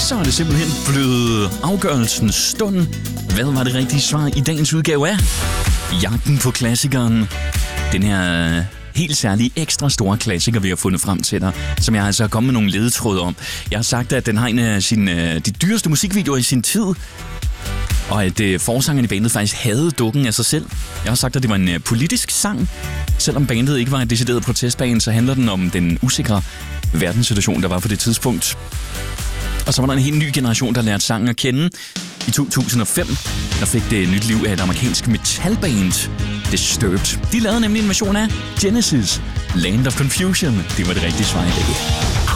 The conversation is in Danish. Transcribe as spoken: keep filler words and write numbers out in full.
så er det simpelthen blevet afgørelsens stund. Hvad var det rigtige svar i dagens udgave af Jagten på klassikeren? Den her helt særlige ekstra store klassiker, vi har fundet frem til dig, som jeg altså har kommet med nogle ledetråde om. Jeg har sagt, at den har en af sine, de dyreste musikvideoer i sin tid, og at øh, forsangeren i bandet faktisk havde dukken af sig selv. Jeg har sagt, at det var en øh, politisk sang. Selvom bandet ikke var en decideret protestband, så handler den om den usikre verdenssituation, der var på det tidspunkt. Og så var der en helt ny generation, der lærte sangen at kende. I to tusind og fem, der fik det nyt liv af et amerikansk metalband, Disturbed. De lavede nemlig en version af Genesis, Land of Confusion. Det var det rigtige svar i dag.